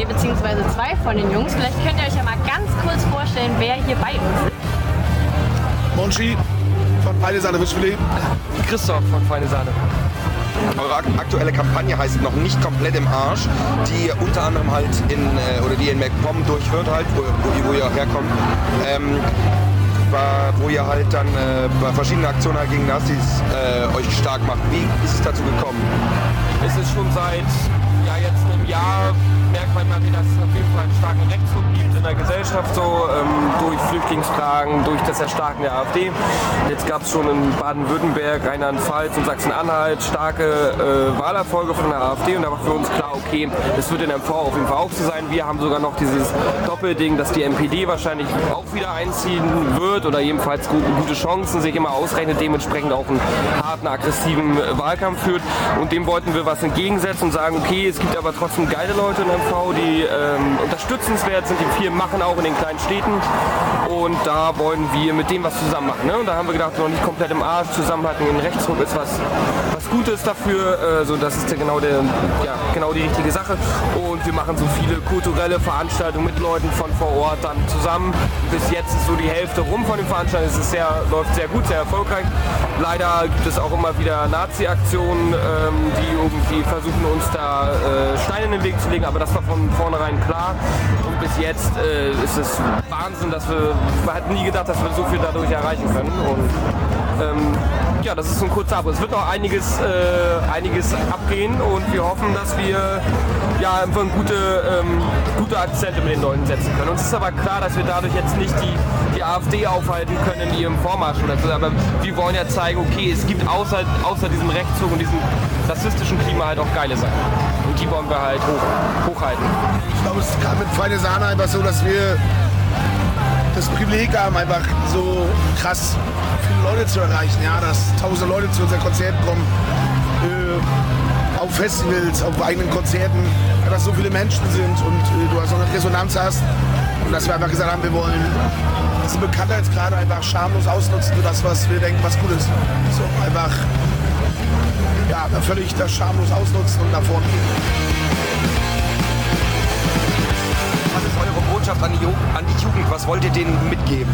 AfD, beziehungsweise zwei von den Jungs. Vielleicht könnt ihr euch ja mal ganz kurz vorstellen, wer hier bei uns ist. Monchi von Feine Sahne Wischfilet. Christoph von Feine Sahne. Eure aktuelle Kampagne heißt noch nicht komplett im Arsch, die unter anderem halt die in MacPom durchführt halt, wo ihr herkommt, wo ihr halt dann bei verschiedenen Aktionen halt gegen Nazis euch stark macht. Wie ist es dazu gekommen? Es ist schon seit jetzt einem Jahr, merkt man mal, dass es auf jeden Fall einen starken Rechtsruck gibt in der Gesellschaft, so durch Flüchtlingsfragen, durch das Erstarken der AfD. Jetzt gab es schon in Baden-Württemberg, Rheinland-Pfalz und Sachsen-Anhalt starke Wahlerfolge von der AfD und da war für uns klar, okay, das wird in MV auf jeden Fall auch so sein. Wir haben sogar noch dieses Doppelding, dass die NPD wahrscheinlich auch wieder einziehen wird oder jedenfalls gute Chancen, sich immer ausrechnet, dementsprechend auch einen harten, aggressiven Wahlkampf führt und dem wollten wir was entgegensetzen und sagen, okay, es gibt aber trotzdem geile Leute in MV, die unterstützenswert sind, die viel machen, auch in den kleinen Städten. Und da wollen wir mit dem was zusammen machen. Ne? Und da haben wir gedacht, noch nicht komplett im Arsch, Zusammenhalten in Rechtsruck ist was Gutes dafür. Das ist genau die richtige Sache. Und wir machen so viele kulturelle Veranstaltungen mit Leuten von vor Ort dann zusammen. Bis jetzt ist so die Hälfte rum von den Veranstaltungen. Es läuft sehr gut, sehr erfolgreich. Leider gibt es auch immer wieder Nazi-Aktionen, die irgendwie versuchen, uns da Steine in den Weg zu legen, aber das war von vornherein klar. Und bis jetzt ist es Wahnsinn, dass wir hatten nie gedacht, dass wir so viel dadurch erreichen können. Und das ist so ein kurzer Abriss. Es wird noch einiges abgehen und wir hoffen, dass wir einfach gute Akzente mit den Leuten setzen können. Uns ist aber klar, dass wir dadurch jetzt nicht die AfD aufhalten können in ihrem Vormarsch oder so, aber wir wollen ja zeigen, okay, es gibt außer diesem Rechtszug und diesem rassistischen Klima halt auch geile Sachen. Und die wollen wir halt hochhalten. Ich glaube, es kam mit Feine Sahne einfach so, dass wir das Privileg haben, einfach so krass viele Leute zu erreichen. Ja, dass 1000 Leute zu unseren Konzerten kommen, auf Festivals, auf eigenen Konzerten, dass so viele Menschen sind und du so eine Resonanz hast. Und dass wir einfach gesagt haben, wir wollen diese Bekanntheitsgrade einfach schamlos ausnutzen für das, was wir denken, was gut ist. So einfach völlig das schamlos ausnutzen und nach vorne gehen. Was ist eure Botschaft an die Jugend? Was wollt ihr denen mitgeben?